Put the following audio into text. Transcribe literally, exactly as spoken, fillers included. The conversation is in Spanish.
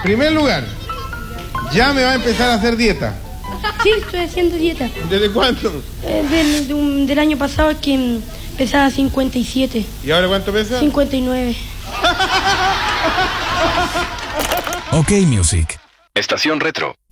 primer lugar, ya me va a empezar a hacer dieta. Sí, estoy haciendo dieta. ¿Desde cuándo? Eh, del, de un- del año pasado es que mm, pesaba cincuenta y siete. ¿Y ahora cuánto pesa? cincuenta y nueve. Ok Music. Estación Retro.